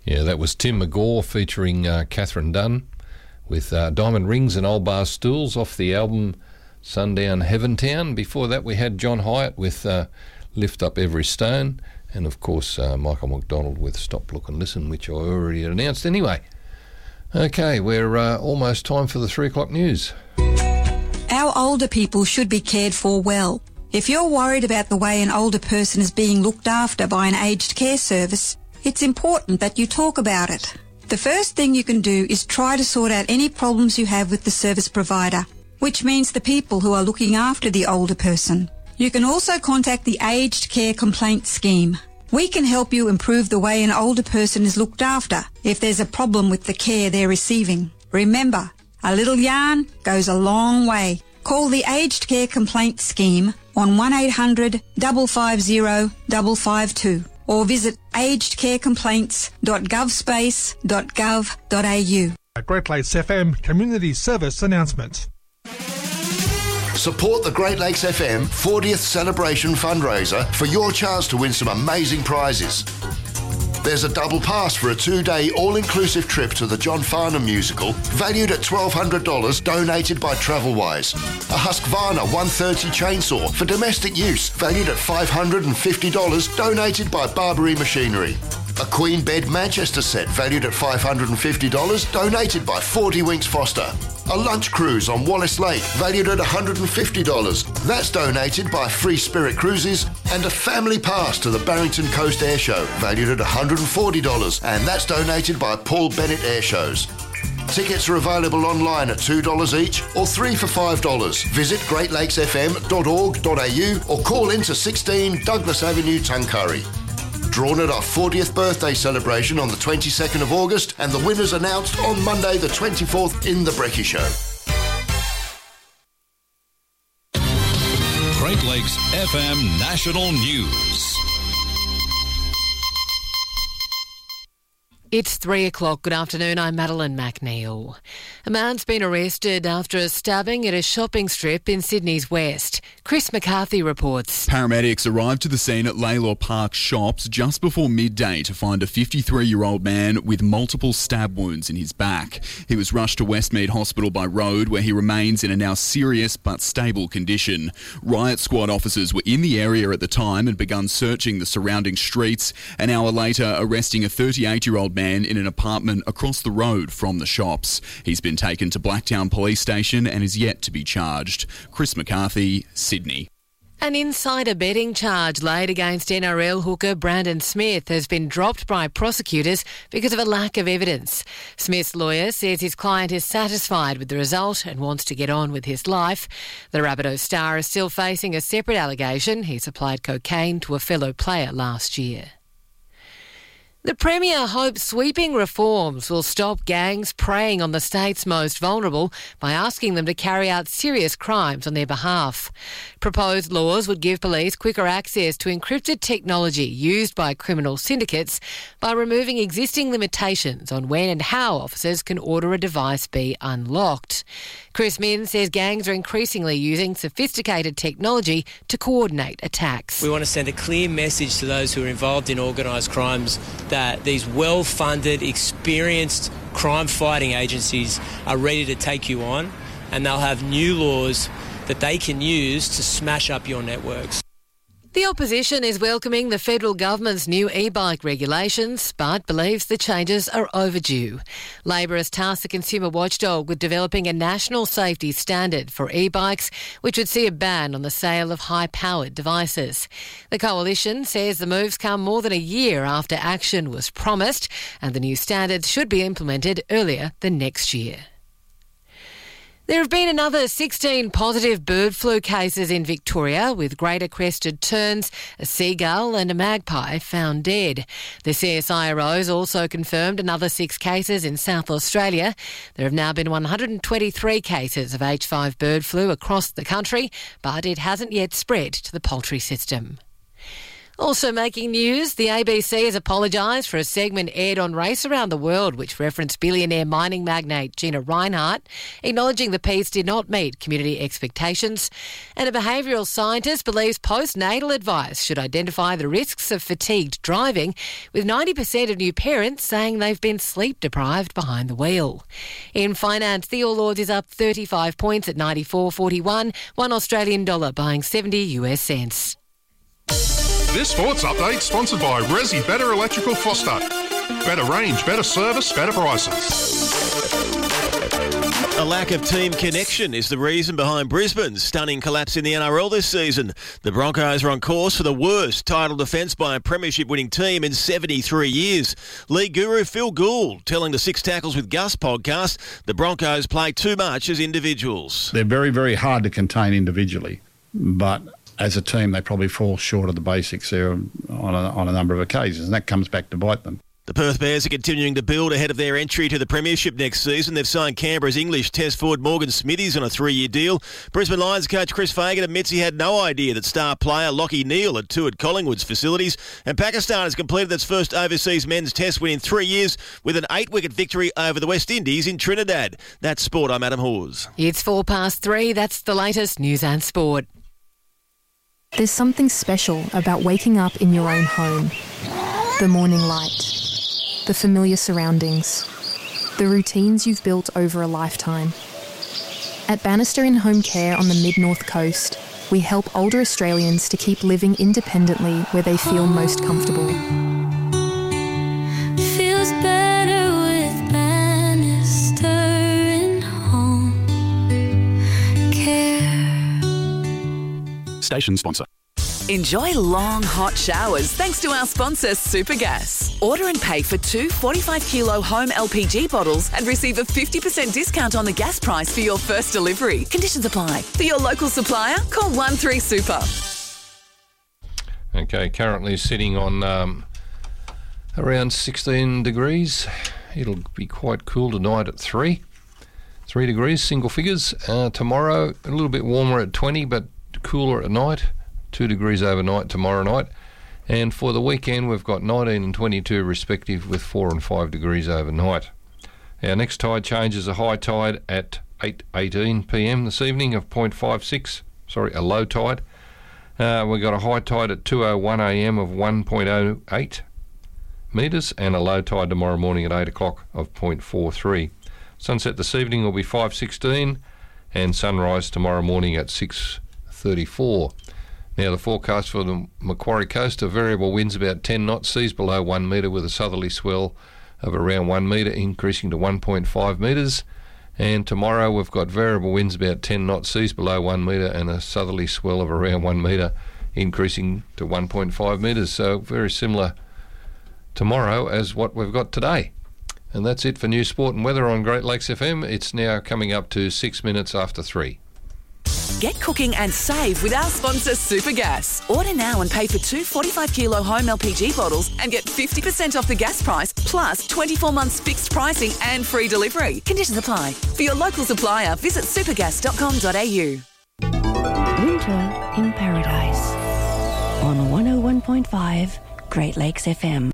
Yeah, that was Tim McGaw featuring Catherine Dunn with Diamond Rings and Old Bar Stools off the album Sundown Heaventown. Before that we had John Hyatt with Lift Up Every Stone, and of course Michael McDonald with Stop, Look and Listen, which I already announced anyway. Okay, we're almost time for the 3 o'clock news. Our older people should be cared for well. If you're worried about the way an older person is being looked after by an aged care service, it's important that you talk about it. The first thing you can do is try to sort out any problems you have with the service provider, which means the people who are looking after the older person. You can also contact the Aged Care Complaint Scheme. We can help you improve the way an older person is looked after if there's a problem with the care they're receiving. Remember, a little yarn goes a long way. Call the Aged Care Complaint Scheme on 1800 550 552 or visit agedcarecomplaints.govspace.gov.au. A Great Lakes FM Community Service announcement. Support the Great Lakes FM 40th Celebration fundraiser for your chance to win some amazing prizes. There's a double pass for a 2-day all-inclusive trip to the John Farnham musical, valued at $1,200, donated by Travelwise. A Husqvarna 130 chainsaw for domestic use, valued at $550, donated by Barbary Machinery. A Queen Bed Manchester set, valued at $550, donated by 40 Winks Foster. A lunch cruise on Wallace Lake, valued at $150. That's donated by Free Spirit Cruises. And a family pass to the Barrington Coast Air Show, valued at $140. And that's donated by Paul Bennett Air Shows. Tickets are available online at $2 each or 3 for $5. Visit greatlakesfm.org.au or call into 16 Douglas Avenue, Tuncurry. Drawn at our 40th birthday celebration on the 22nd of August, and the winners announced on Monday the 24th in The Brekkie Show. Great Lakes FM National News. It's 3 o'clock. Good afternoon. I'm Madeline McNeil. A man's been arrested after a stabbing at a shopping strip in Sydney's West. Chris McCarthy reports. Paramedics arrived to the scene at Laylaw Park Shops just before midday to find a 53-year-old man with multiple stab wounds in his back. He was rushed to Westmead Hospital by road, where he remains in a now serious but stable condition. Riot Squad officers were in the area at the time and begun searching the surrounding streets. An hour later, arresting a 38-year-old man in an apartment across the road from the shops. He's been taken to Blacktown Police Station and is yet to be charged. Chris McCarthy, Sydney. An insider betting charge laid against NRL hooker Brandon Smith has been dropped by prosecutors because of a lack of evidence. Smith's lawyer says his client is satisfied with the result and wants to get on with his life. The Rabbitohs star is still facing a separate allegation. He supplied cocaine to a fellow player last year. The Premier hopes sweeping reforms will stop gangs preying on the state's most vulnerable by asking them to carry out serious crimes on their behalf. Proposed laws would give police quicker access to encrypted technology used by criminal syndicates by removing existing limitations on when and how officers can order a device be unlocked. Chris Minns says gangs are increasingly using sophisticated technology to coordinate attacks. We want to send a clear message to those who are involved in organised crimes that these well-funded, experienced crime-fighting agencies are ready to take you on, and they'll have new laws that they can use to smash up your networks. The opposition is welcoming the federal government's new e-bike regulations, but believes the changes are overdue. Labor has tasked the consumer watchdog with developing a national safety standard for e-bikes, which would see a ban on the sale of high-powered devices. The coalition says the moves come more than a year after action was promised, and the new standards should be implemented earlier than next year. There have been another 16 positive bird flu cases in Victoria, with greater crested terns, a seagull and a magpie found dead. The CSIRO's also confirmed another 6 cases in South Australia. There have now been 123 cases of H5 bird flu across the country, but it hasn't yet spread to the poultry system. Also making news, the ABC has apologised for a segment aired on Race Around the World which referenced billionaire mining magnate Gina Rinehart, acknowledging the piece did not meet community expectations. And a behavioural scientist believes postnatal advice should identify the risks of fatigued driving, with 90% of new parents saying they've been sleep deprived behind the wheel. In finance, the All Ords is up 35 points at 94.41, $1 Australian dollar buying 70 US cents. This sports update sponsored by Resi Better Electrical Thermostat. Better range, better service, better prices. A lack of team connection is the reason behind Brisbane's stunning collapse in the NRL this season. The Broncos are on course for the worst title defence by a premiership-winning team in 73 years. League guru Phil Gould telling the Six Tackles with Gus podcast the Broncos play too much as individuals. They're very, very hard to contain individually, but as a team they probably fall short of the basics there on a number of occasions, and that comes back to bite them. The Perth Bears are continuing to build ahead of their entry to the Premiership next season. They've signed Canberra's English Test forward Morgan Smithies on a 3-year deal. Brisbane Lions coach Chris Fagan admits he had no idea that star player Lachie Neale had toured Collingwood's facilities. And Pakistan has completed its first overseas men's test win in 3 years with an 8-wicket victory over the West Indies in Trinidad. That's sport. I'm Adam Hawes. It's 3:04. That's the latest news and sport. There's something special about waking up in your own home. The morning light. The familiar surroundings, the routines you've built over a lifetime. At Bannister in Home Care on the Mid-North Coast, we help older Australians to keep living independently where they feel most comfortable. Feels better with Bannister in Home Care. Station sponsor. Enjoy long, hot showers thanks to our sponsor, Supergas. Order and pay for 2 45-kilo home LPG bottles and receive a 50% discount on the gas price for your first delivery. Conditions apply. For your local supplier, call 13-SUPER. Okay, currently sitting on around 16 degrees. It'll be quite cool tonight at 3 degrees, single figures. Tomorrow, a little bit warmer at 20, but cooler at night. 2 degrees overnight tomorrow night. And for the weekend, we've got 19 and 22 respective with 4 and 5 degrees overnight. Our next tide change is a high tide at 8:18 p.m. this evening of 0.56. Sorry, a low tide. We've got a high tide at 2:01 a.m. of 1.08 metres and a low tide tomorrow morning at 8 o'clock of 0.43. Sunset this evening will be 5:16 and sunrise tomorrow morning at 6:34. Now the forecast for the Macquarie Coast are variable winds about 10 knots, seas below 1 metre with a southerly swell of around 1 metre increasing to 1.5 metres. And tomorrow we've got variable winds about 10 knots, seas below 1 metre and a southerly swell of around 1 metre increasing to 1.5 metres. So very similar tomorrow as what we've got today. And that's it for News, Sport and Weather on Great Lakes FM. It's now coming up to 6 minutes after 3. Get cooking and save with our sponsor, Supergas. Order now and pay for 2 45-kilo home LPG bottles and get 50% off the gas price, plus 24 months fixed pricing and free delivery. Conditions apply. For your local supplier, visit supergas.com.au. Winter in Paradise on 101.5 Great Lakes FM.